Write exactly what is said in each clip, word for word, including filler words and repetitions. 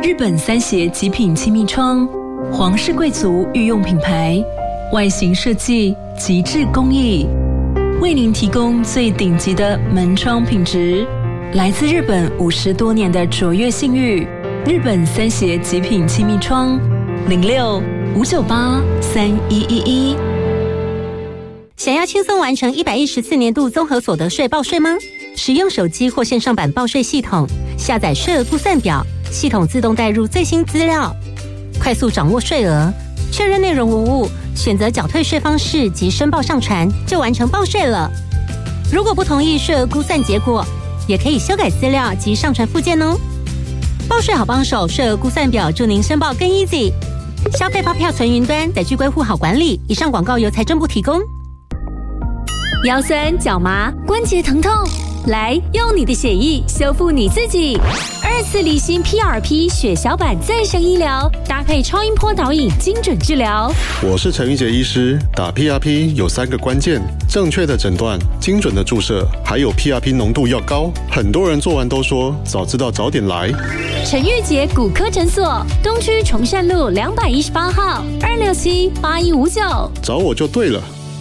日本三协极品气密窗，皇室贵族御用品牌，外形设计极致工艺，为您提供最顶级的门窗品质。来自日本五十多年的卓越信誉，日本三协极品气密窗，零六五九八三一一一。 想要轻松完成一百一十四年度综合所得税报税吗？使用手机或线上版报税系统，下载税额估算表，系统自动带入最新资料，快速掌握税额，确认内容无误，选择缴退税方式及申报上传，就完成报税了。如果不同意税额估算结果，也可以修改资料及上传附件哦。报税好帮手，税额估算表祝您申报更 easy。消费发票存云端，载具归户好管理。以上广告由财政部提供。 腰酸、脚麻、关节疼痛，来用你的血液修复你自己。二次离心 P R P 血小板再生医疗，搭配超音波导引精准治疗。 我是陈玉杰医师，打 P R P 有三个关键：正确的诊断、精准的注射，还有 P R P 浓度要高。很多人做完都说早知道早点来。 陈玉杰骨科诊所，东区崇善路两百一十八号，二六七八一五九， 找我就对了。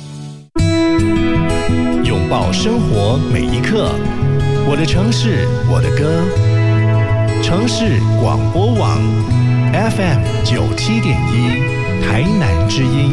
拥抱生活每一刻，我的城市，我的歌。城市广播网 F M 九七点一，台南之音。